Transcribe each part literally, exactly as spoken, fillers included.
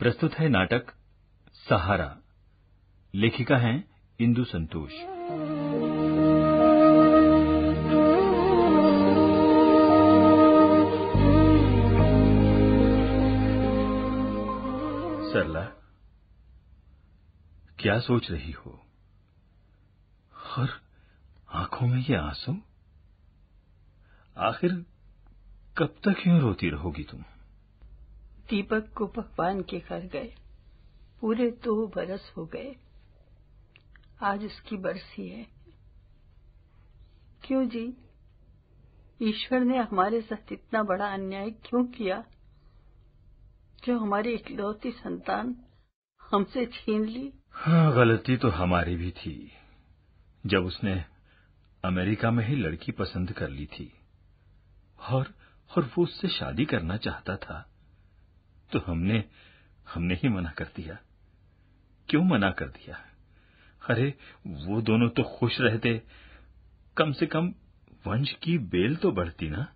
प्रस्तुत है नाटक सहारा। लेखिका हैं इंदु संतोष। सरला, क्या सोच रही हो? और आंखों में ये आंसू? आखिर कब तक यूं रोती रहोगी तुम? दीपक को भगवान के घर गए पूरे दो बरस हो गए। आज उसकी बरसी है। क्यों जी, ईश्वर ने हमारे साथ इतना बड़ा अन्याय क्यों किया जो हमारी इकलौती संतान हमसे छीन ली? हाँ, गलती तो हमारी भी थी जब उसने अमेरिका में ही लड़की पसंद कर ली थी और और वो उससे शादी करना चाहता था तो हमने हमने ही मना कर दिया। क्यों मना कर दिया? अरे वो दोनों तो खुश रहते, कम से कम वंश की बेल तो बढ़ती ना।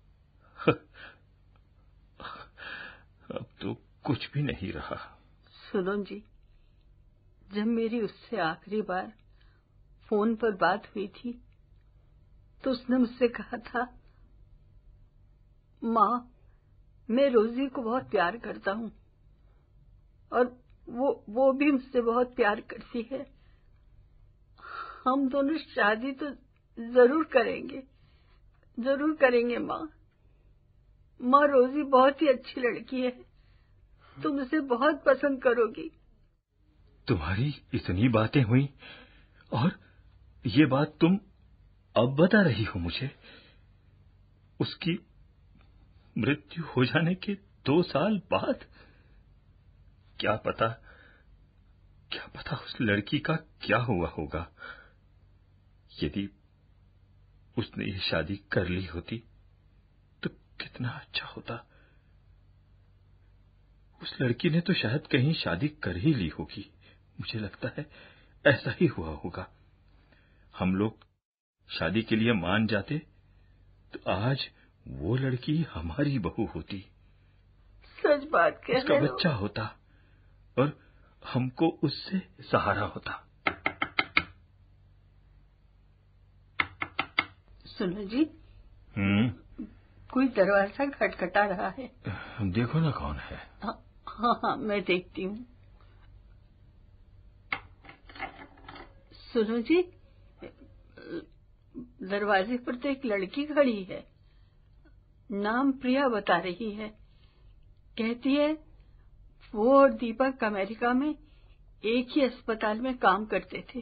अब तो कुछ भी नहीं रहा। सुनो जी, जब मेरी उससे आखिरी बार फोन पर बात हुई थी तो उसने मुझसे कहा था, माँ, मैं रोजी को बहुत प्यार करता हूँ और वो वो भी मुझसे बहुत प्यार करती है। हम दोनों शादी तो जरूर करेंगे, जरूर करेंगे माँ। माँ, रोजी बहुत ही अच्छी लड़की है, तुम उसे बहुत पसंद करोगी। तुम्हारी इतनी बातें हुई और ये बात तुम अब बता रही हो मुझे? उसकी मृत्यु हो जाने के दो साल बाद? क्या पता, क्या पता उस लड़की का क्या हुआ होगा। यदि उसने ये शादी कर ली होती तो कितना अच्छा होता। उस लड़की ने तो शायद कहीं शादी कर ही ली होगी। मुझे लगता है ऐसा ही हुआ होगा। हम लोग शादी के लिए मान जाते तो आज वो लड़की हमारी बहू होती। सच बात कह उसका रहे हो। बच्चा होता और हमको उससे सहारा होता। सुनो जी, हम्म कोई दरवाजा खटखटा रहा है। देखो ना कौन है। हाँ हाँ, हाँ मैं देखती हूँ। सुनो जी, दरवाजे पर तो एक लड़की खड़ी है। नाम प्रिया बता रही है। कहती है वो और दीपक अमेरिका में एक ही अस्पताल में काम करते थे।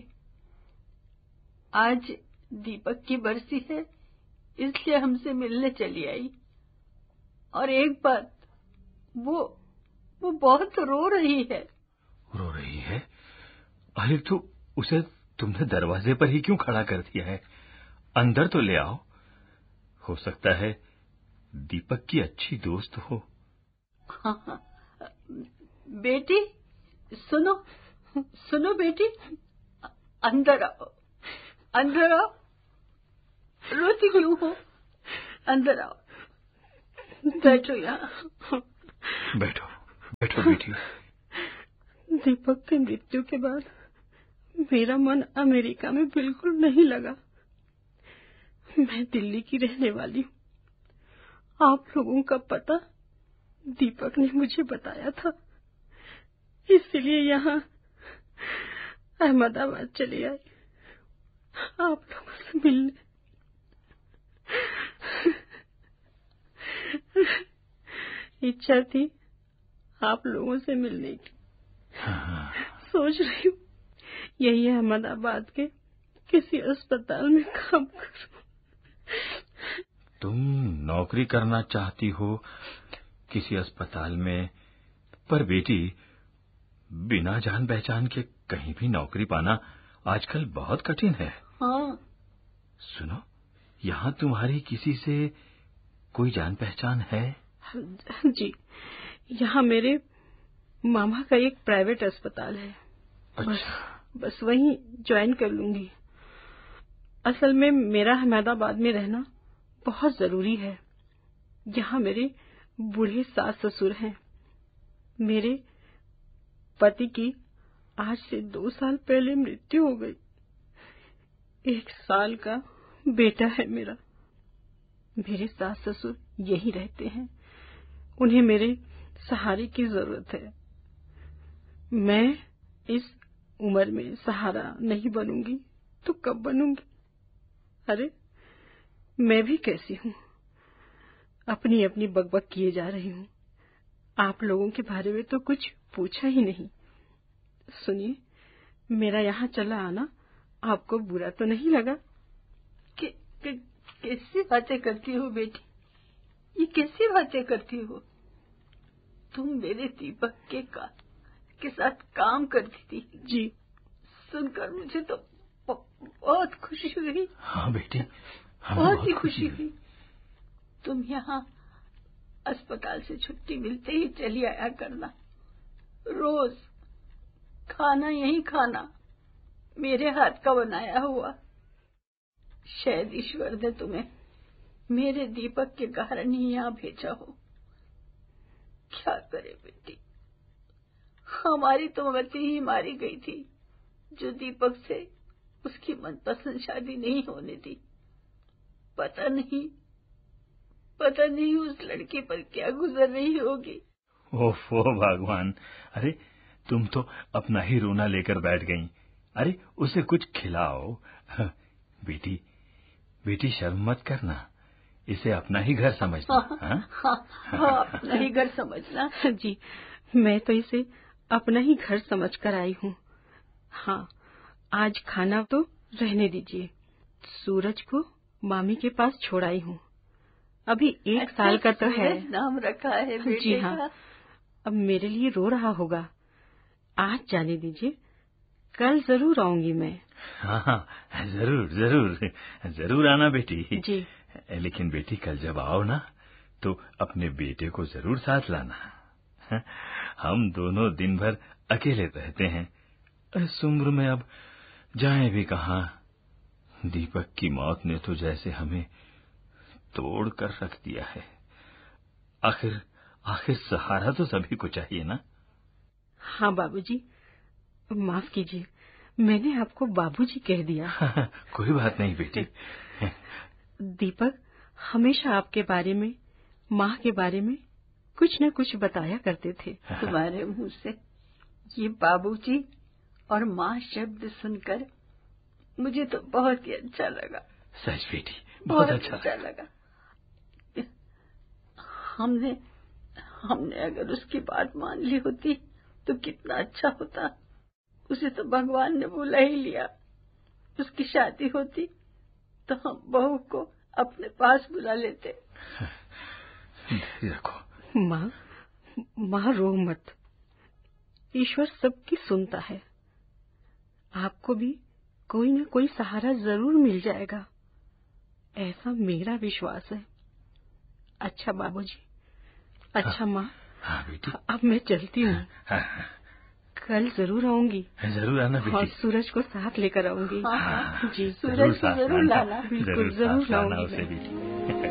आज दीपक की बरसी है, इसलिए हमसे मिलने चली आई। और एक बात, वो वो बहुत रो रही है। रो रही है? अरे तो उसे तुमने दरवाजे पर ही क्यों खड़ा कर दिया है? अंदर तो ले आओ। हो सकता है दीपक की अच्छी दोस्त हो। हाँ हाँ, बेटी सुनो, सुनो बेटी, अंदर आओ, अंदर आओ। रोती क्यों हो? अंदर आओ, बैठो यहाँ। बैठो बैठो बेटी। दीपक की मृत्यु के बाद मेरा मन अमेरिका में बिल्कुल नहीं लगा। मैं दिल्ली की रहने वाली हूँ। आप लोगों का पता दीपक ने मुझे बताया था, इसलिए यहाँ अहमदाबाद चली आई आप लोगों से मिलने। इच्छा थी आप लोगों से मिलने की। हाँ। सोच रही हूँ यही अहमदाबाद के किसी अस्पताल में काम करूं। तुम नौकरी करना चाहती हो किसी अस्पताल में, पर बेटी बिना जान पहचान के कहीं भी नौकरी पाना आजकल बहुत कठिन है। हाँ। सुनो, यहाँ तुम्हारी किसी से कोई जान पहचान है? जी, यहाँ मेरे मामा का एक प्राइवेट अस्पताल है। अच्छा। बस, बस वहीं ज्वाइन कर लूंगी। असल में मेरा अहमदाबाद में रहना बहुत जरूरी है। यहाँ मेरे बूढ़े सास ससुर हैं। मेरे पति की आज से दो साल पहले मृत्यु हो गई। एक साल का बेटा है मेरा। मेरे सास ससुर यहीं रहते हैं, उन्हें मेरे सहारे की जरूरत है। मैं इस उम्र में सहारा नहीं बनूंगी तो कब बनूंगी? अरे मैं भी कैसी हूँ, अपनी अपनी बकबक किए जा रही हूँ। आप लोगों के बारे में तो कुछ पूछा ही नहीं। सुनिए, मेरा यहाँ चला आना आपको बुरा तो नहीं लगा? कि, कि, कैसी बातें करती हो बेटी, ये कैसी बातें करती हो? तुम मेरे दीपक के का के साथ काम करती थी। जी। सुनकर मुझे तो बहुत खुशी हुई। हाँ बेटी, बहुत ही खुशी हुई। तुम यहाँ अस्पताल से छुट्टी मिलते ही चली आया करना, रोज खाना यही खाना, मेरे हाथ का बनाया हुआ। शायद ईश्वर ने तुम्हें मेरे दीपक के कारण ही यहाँ भेजा हो। क्या करे बेटी, हमारी तो मति ही मारी गई थी जो दीपक से उसकी मनपसंद शादी नहीं होने दी। पता नहीं पता नहीं उस लड़के पर क्या गुजर रही होगी। ओफो भगवान, अरे तुम तो अपना ही रोना लेकर बैठ गईं। अरे उसे कुछ खिलाओ। बेटी बेटी शर्म मत करना, इसे अपना ही घर समझना। हाँ, हाँ, हाँ, हाँ, अपना ही घर समझना। जी, मैं तो इसे अपना ही घर समझ कर आई हूँ। हाँ, आज खाना तो रहने दीजिए। सूरज को मामी के पास छोड़ आई हूँ। अभी एक अच्छा, साल का तो है। नाम रखा है बेटे जी हाँ, का। अब मेरे लिए रो रहा होगा। आज जाने दीजिए, कल जरूर आऊंगी मैं। हाँ हाँ, जरूर जरूर जरूर आना बेटी। जी। लेकिन बेटी कल जब आओ ना तो अपने बेटे को जरूर साथ लाना। हम दोनों दिन भर अकेले रहते हैं। इस उम्र में अब जाएं भी कहाँ। दीपक की मौत ने तो जैसे हमें तोड़ कर रख दिया है। आखिर आखिर सहारा तो सभी को चाहिए ना। हाँ बाबूजी, माफ कीजिए, मैंने आपको बाबूजी कह दिया। कोई बात नहीं बेटी। दीपक हमेशा आपके बारे में, माँ के बारे में कुछ न कुछ बताया करते थे। तुम्हारे मुंह से ये बाबूजी और माँ शब्द सुनकर मुझे तो बहुत ही अच्छा लगा। सच बेटी, बहुत, बहुत अच्छा, अच्छा लगा। हमने हमने अगर उसकी बात मान ली होती तो कितना अच्छा होता। उसे तो भगवान ने बुला ही लिया। उसकी शादी होती तो हम बहू को अपने पास बुला लेते। रखो। माँ, माँ रो मत, ईश्वर सबकी सुनता है। आपको भी कोई न कोई सहारा जरूर मिल जाएगा, ऐसा मेरा विश्वास है। अच्छा बाबूजी, अच्छा माँ। हाँ बेटी, अब मैं चलती हूँ। हाँ, कल जरूर आऊंगी। जरूर आना बेटी। और सूरज को साथ लेकर आऊंगी। हाँ, हाँ, जी, सूरज को जरूर लाना। बिल्कुल जरूर लाऊंगी।